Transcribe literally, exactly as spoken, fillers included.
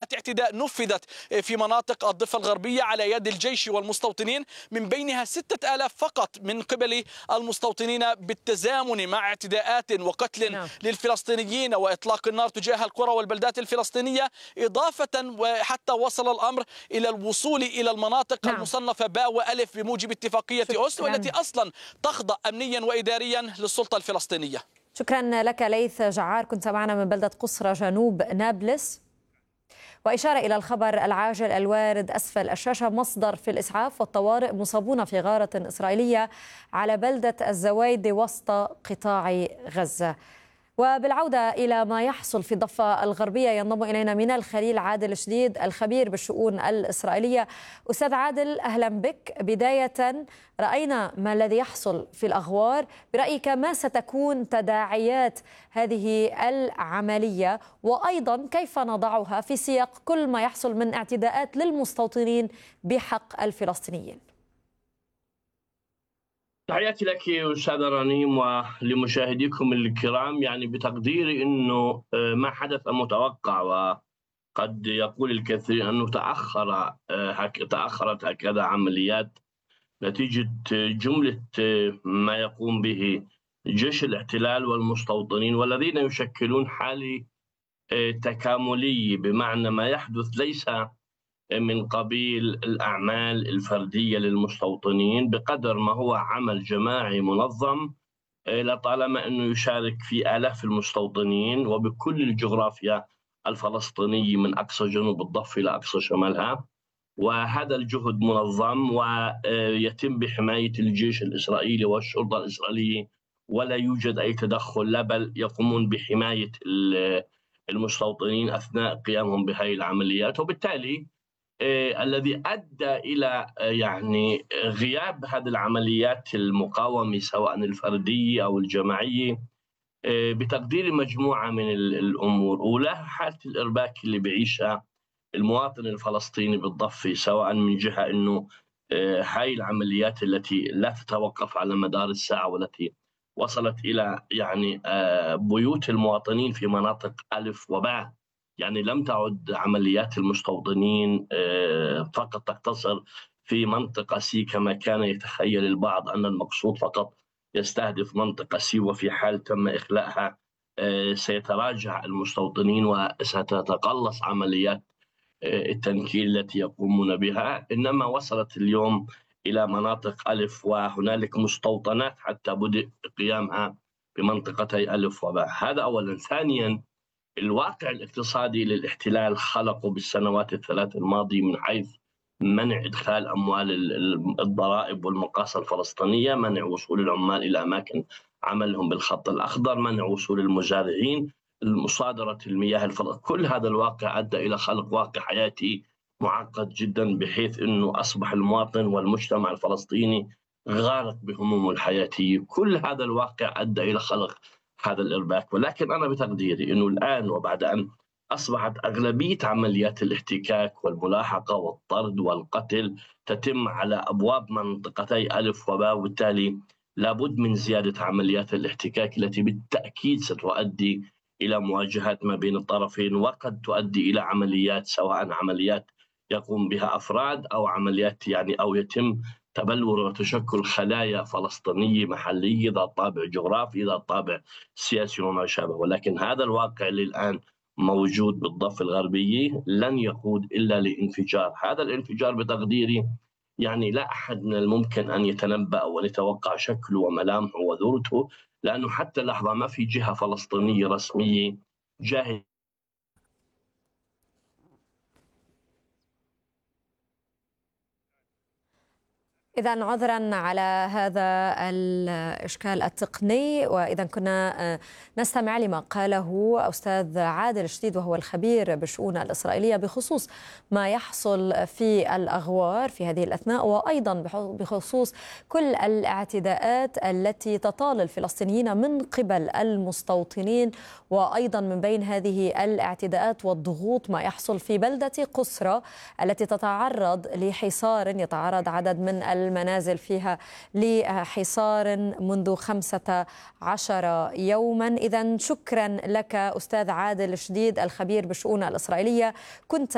عمليات اعتداء نفذت في مناطق الضفة الغربية على يد الجيش والمستوطنين، من بينها ستة آلاف فقط من قبل المستوطنين بالتزامن مع اعتداءات وقتل نعم. للفلسطينيين وإطلاق النار تجاه القرى والبلدات الفلسطينية، إضافة وحتى وصل الأمر إلى الوصول إلى المناطق نعم. المصنفة باء وألف بموجب اتفاقية أوسلو والتي أصلا تخضع أمنيا وإداريا للسلطة الفلسطينية. شكرا لك ليث جعار، كنت معنا من بلدة قصرى جنوب نابلس. وإشارة إلى الخبر العاجل الوارد أسفل الشاشة، مصدر في الإسعاف والطوارئ مصابون في غارة إسرائيلية على بلدة الزوايدة وسط قطاع غزة. وبالعودة إلى ما يحصل في الضفة الغربية ينضم إلينا من الخليل عادل شديد الخبير بالشؤون الإسرائيلية. أستاذ عادل أهلا بك. بداية، رأينا ما الذي يحصل في الأغوار، برأيك ما ستكون تداعيات هذه العملية، وأيضا كيف نضعها في سياق كل ما يحصل من اعتداءات للمستوطنين بحق الفلسطينيين؟ تحياتي لك أستاذ رنيم ولمشاهديكم الكرام. يعني بتقديري أنه ما حدث متوقع، وقد يقول الكثير أنه تأخر تأخرت هكذا عمليات نتيجة جملة ما يقوم به جيش الاحتلال والمستوطنين، والذين يشكلون حالة تكاملية، بمعنى ما يحدث ليس من قبيل الأعمال الفردية للمستوطنين بقدر ما هو عمل جماعي منظم، لطالما أنه يشارك في آلاف المستوطنين وبكل الجغرافيا الفلسطينية من أقصى جنوب الضفة إلى أقصى شمالها. وهذا الجهد منظم ويتم بحماية الجيش الإسرائيلي والشرطة الإسرائيلية، ولا يوجد أي تدخل، لا بل يقومون بحماية المستوطنين أثناء قيامهم بهذه العمليات. وبالتالي آه الذي أدى إلى آه يعني غياب هذه العمليات المقاومة سواء الفردية أو الجماعية آه بتقدير مجموعة من الأمور. أولها حالة الإرباك اللي بعيشها المواطن الفلسطيني بالضفة، سواء من جهة أنه آه هاي العمليات التي لا تتوقف على مدار الساعة، والتي وصلت إلى يعني آه بيوت المواطنين في مناطق ألف وباء. يعني لم تعد عمليات المستوطنين فقط تقتصر في منطقة سي كما كان يتخيل البعض أن المقصود فقط يستهدف منطقة سي، وفي حال تم إخلاءها سيتراجع المستوطنين وستتقلص عمليات التنكيل التي يقومون بها. إنما وصلت اليوم إلى مناطق ألف، وهنالك مستوطنات حتى بدأ قيامها بمنطقتي ألف وباء. هذا أولا. ثانيا، الواقع الاقتصادي للاحتلال خلقه بالسنوات الثلاث الماضية من حيث منع إدخال أموال الضرائب والمقاصة الفلسطينية، منع وصول العمال إلى أماكن عملهم بالخط الأخضر، منع وصول المزارعين، مصادرة المياه الفلسطينية. كل هذا الواقع أدى إلى خلق واقع حياتي معقد جدا، بحيث أنه أصبح المواطن والمجتمع الفلسطيني غارق بهمومه الحياتية. كل هذا الواقع أدى إلى خلق هذا الإرباك. ولكن أنا بتقديري أنه الآن، وبعد أن أصبحت أغلبية عمليات الاحتكاك والملاحقة والطرد والقتل تتم على أبواب منطقتي ألف وباء، وبالتالي لابد من زيادة عمليات الاحتكاك التي بالتأكيد ستؤدي إلى مواجهات ما بين الطرفين، وقد تؤدي إلى عمليات، سواء عمليات يقوم بها أفراد أو عمليات يعني أو يتم تبلور وتشكل خلايا فلسطينية محلية ذات طابع جغرافي ذات طابع سياسي وما شابه. ولكن هذا الواقع اللي الآن موجود بالضفة الغربية لن يقود إلا لانفجار. هذا الانفجار بتقديري يعني لا أحد من الممكن أن يتنبأ ونتوقع شكله وملامحه وذروته، لأنه حتى اللحظة ما في جهة فلسطينية رسمية جاهزة. إذا عذرا على هذا الإشكال التقني، وإذا كنا نستمع لما قاله أستاذ عادل شديد وهو الخبير بالشؤون الإسرائيلية بخصوص ما يحصل في الأغوار في هذه الأثناء، وأيضا بخصوص كل الاعتداءات التي تطال الفلسطينيين من قبل المستوطنين، وأيضا من بين هذه الاعتداءات والضغوط ما يحصل في بلدة قصرى التي تتعرض لحصار، يتعرض عدد من المنازل فيها لحصار منذ خمسة عشر يوما. إذن شكرا لك أستاذ عادل شديد الخبير بالشؤون الإسرائيلية، كنت